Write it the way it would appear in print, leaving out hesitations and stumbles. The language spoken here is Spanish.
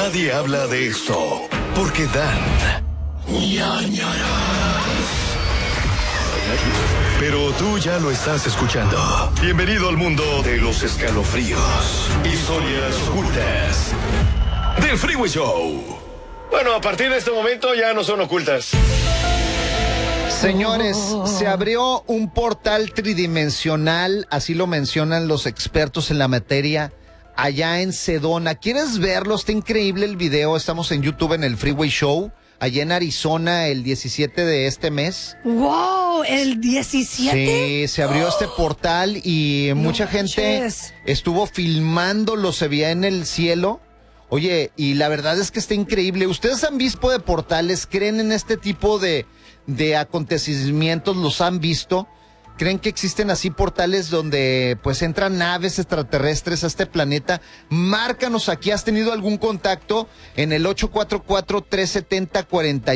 Nadie habla de esto porque dan ñañaras. Pero tú ya lo estás escuchando. Bienvenido al mundo de los escalofríos, historias ocultas del Freeway Show. Bueno, a partir de este momento ya no son ocultas. Señores, se abrió un portal tridimensional, así lo mencionan los expertos en la materia, allá en Sedona. ¿Quieres verlo? Está increíble el video. Estamos en YouTube en el Freeway Show, allá en Arizona, el 17 de este mes. ¡Wow! ¿El 17? Sí, se abrió este portal y mucha gente estuvo filmándolo, se veía en el cielo. Oye, y la verdad es que está increíble. ¿Ustedes han visto de portales? ¿Creen en este tipo de acontecimientos? ¿Los han visto? ¿Creen que existen así portales donde pues entran naves extraterrestres a este planeta? Márcanos aquí, ¿has tenido algún contacto? En el 844-370-40